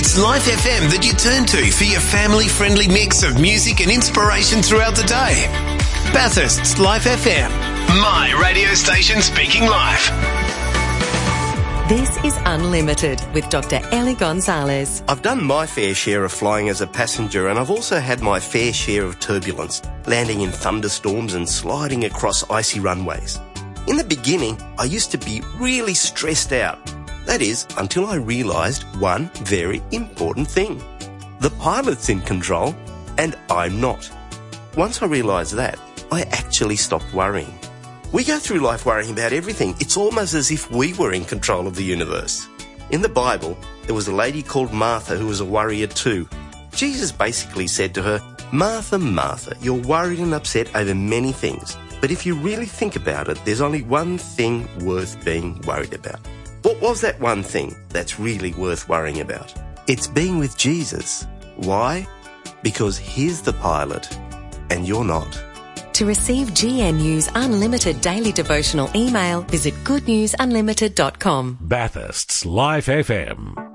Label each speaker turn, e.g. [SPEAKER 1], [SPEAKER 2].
[SPEAKER 1] It's Life FM that you turn to for your family-friendly mix of music and inspiration throughout the day. Bathurst's Life FM, my radio station speaking life.
[SPEAKER 2] This is Unlimited with Dr. Ellie Gonzalez.
[SPEAKER 3] I've done my fair share of flying as a passenger, and I've also had my fair share of turbulence, landing in thunderstorms and sliding across icy runways. In the beginning, I used to be really stressed out. That is, until I realised one very important thing. The pilot's in control, and I'm not. Once I realised that, I actually stopped worrying. We go through life worrying about everything. It's almost as if we were in control of the universe. In the Bible, there was a lady called Martha who was a worrier too. Jesus basically said to her, "Martha, Martha, you're worried and upset over many things. But if you really think about it, there's only one thing worth being worried about." What was that one thing that's really worth worrying about? It's being with Jesus. Why? Because he's the pilot and you're not.
[SPEAKER 2] To receive GNU's Unlimited daily devotional email, visit goodnewsunlimited.com.
[SPEAKER 4] Bathurst's Life FM.